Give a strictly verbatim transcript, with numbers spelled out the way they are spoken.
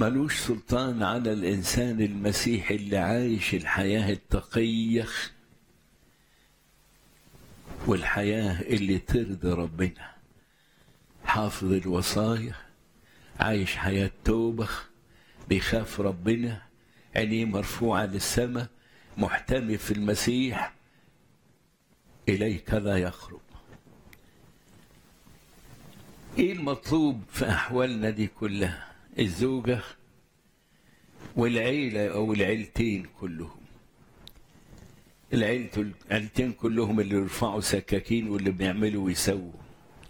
ملوش سلطان على الإنسان المسيحي اللي عايش الحياة التقية والحياة اللي ترضي ربنا، حافظ الوصايا، عايش حياة توبة، بيخاف ربنا، عينيه مرفوعة للسماء، محتمي في المسيح، إليك لا يخرج. إيه المطلوب في أحوالنا دي كلها؟ الزوجة والعيلة أو العيلتين كلهم، العيلتين كلهم اللي يرفعوا سكاكين واللي بيعملوا ويسووا،